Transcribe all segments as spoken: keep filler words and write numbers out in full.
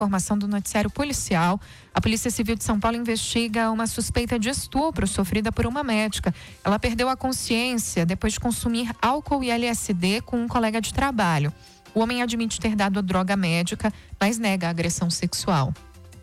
Informação do noticiário policial. A Polícia Civil de São Paulo investiga uma suspeita de estupro sofrida por uma médica. Ela perdeu a consciência depois de consumir álcool e L S D com um colega de trabalho. O homem admite ter dado a droga médica, mas nega a agressão sexual.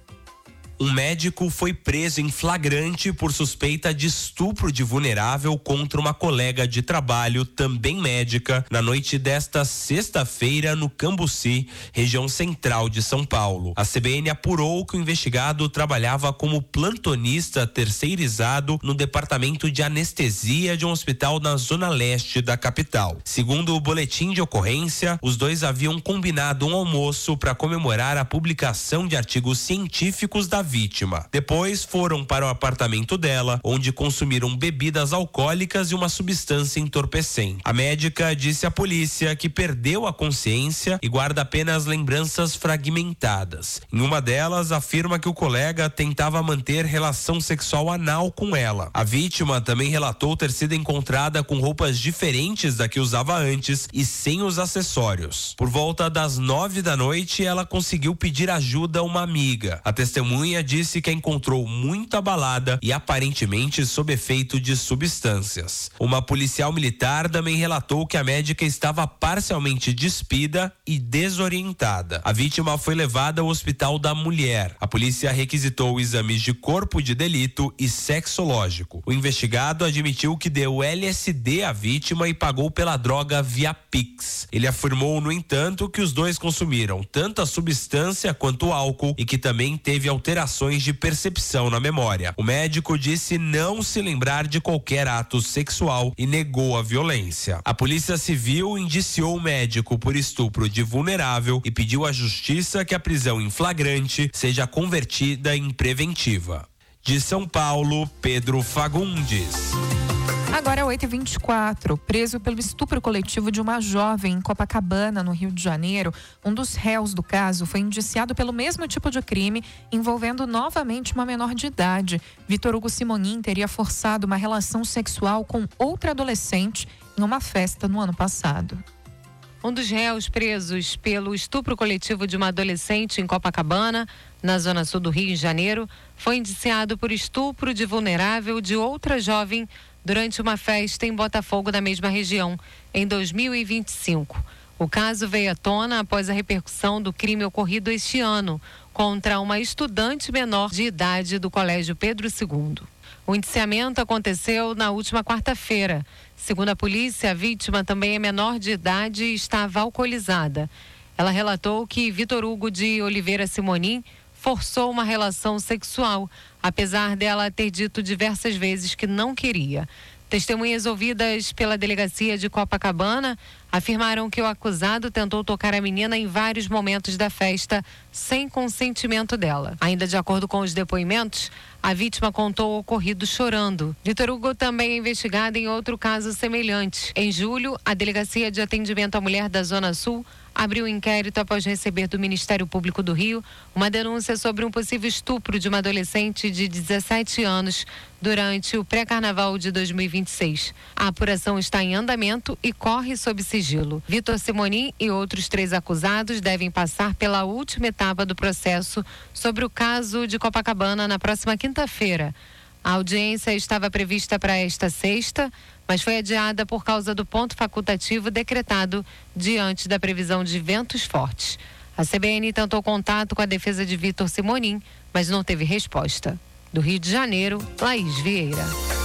Um médico foi preso em flagrante por suspeita de estupro de vulnerável contra uma colega de trabalho, também médica, na noite desta sexta-feira no Cambuci, região central de São Paulo. A C B N apurou que o investigado trabalhava como plantonista terceirizado no departamento de anestesia de um hospital na zona leste da capital. Segundo o boletim de ocorrência, os dois haviam combinado um almoço para comemorar a publicação de artigos científicos da vítima. Depois foram para o apartamento dela, onde consumiram bebidas alcoólicas e uma substância entorpecente. A médica disse à polícia que perdeu a consciência e guarda apenas lembranças fragmentadas. Em uma delas, afirma que o colega tentava manter relação sexual anal com ela. A vítima também relatou ter sido encontrada com roupas diferentes da que usava antes e sem os acessórios. Por volta das nove da noite, ela conseguiu pedir ajuda a uma amiga. A testemunha disse que a encontrou muito abalada e aparentemente sob efeito de substâncias. Uma policial militar também relatou que a médica estava parcialmente despida e desorientada. A vítima foi levada ao Hospital da Mulher. A polícia requisitou exames de corpo de delito e sexológico. O investigado admitiu que deu L S D à vítima e pagou pela droga via Pix. Ele afirmou, no entanto, que os dois consumiram tanto a substância quanto o álcool e que também teve alterações de percepção na memória. O médico disse não se lembrar de qualquer ato sexual e negou a violência. A Polícia Civil indiciou o médico por estupro de vulnerável e pediu à Justiça que a prisão em flagrante seja convertida em preventiva. De São Paulo, Pedro Fagundes. Agora é oito e vinte e quatro. Preso pelo estupro coletivo de uma jovem em Copacabana, no Rio de Janeiro, um dos réus do caso foi indiciado pelo mesmo tipo de crime, envolvendo novamente uma menor de idade. Vitor Hugo Simonin teria forçado uma relação sexual com outra adolescente em uma festa no ano passado. Um dos réus presos pelo estupro coletivo de uma adolescente em Copacabana, na zona sul do Rio de Janeiro, foi indiciado por estupro de vulnerável de outra jovem durante uma festa em Botafogo, na mesma região, em dois mil e vinte e cinco. O caso veio à tona após a repercussão do crime ocorrido este ano contra uma estudante menor de idade do Colégio Pedro segundo. O indiciamento aconteceu na última quarta-feira. Segundo a polícia, a vítima também é menor de idade e estava alcoolizada. Ela relatou que Vitor Hugo de Oliveira Simonin forçou uma relação sexual, apesar dela ter dito diversas vezes que não queria. Testemunhas ouvidas pela delegacia de Copacabana afirmaram que o acusado tentou tocar a menina em vários momentos da festa sem consentimento dela. Ainda de acordo com os depoimentos, a vítima contou o ocorrido chorando. Vitor Hugo também é investigado em outro caso semelhante. Em julho, a Delegacia de Atendimento à Mulher da Zona Sul abriu um inquérito após receber do Ministério Público do Rio uma denúncia sobre um possível estupro de uma adolescente de dezessete anos durante o pré-carnaval de dois mil e vinte e seis. A apuração está em andamento e corre sob sigilo. Vitor Simonin e outros três acusados devem passar pela última etapa do processo sobre o caso de Copacabana na próxima quinta-feira. A audiência estava prevista para esta sexta, mas foi adiada por causa do ponto facultativo decretado diante da previsão de ventos fortes. A C B N tentou contato com a defesa de Vitor Simonin, mas não teve resposta. Do Rio de Janeiro, Laís Vieira.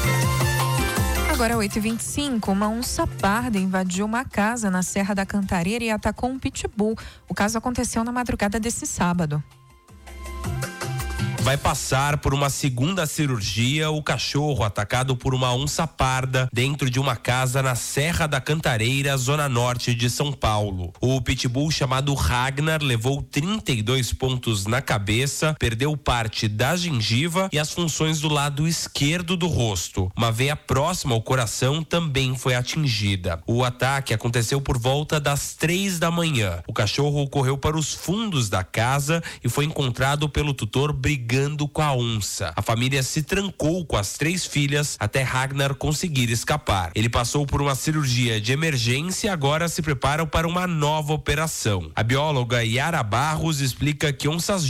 Agora oito e vinte e cinco, uma onça parda invadiu uma casa na Serra da Cantareira e atacou um pitbull. O caso aconteceu na madrugada desse sábado. Vai passar por uma segunda cirurgia o cachorro atacado por uma onça parda dentro de uma casa na Serra da Cantareira, zona norte de São Paulo. O pitbull chamado Ragnar levou trinta e dois pontos na cabeça, perdeu parte da gengiva e as funções do lado esquerdo do rosto. Uma veia próxima ao coração também foi atingida. O ataque aconteceu por volta das três da manhã. O cachorro correu para os fundos da casa e foi encontrado pelo tutor brigando com a onça. A família se trancou com as três filhas até Ragnar conseguir escapar. Ele passou por uma cirurgia de emergência e agora se prepara para uma nova operação. A bióloga Yara Barros explica que onças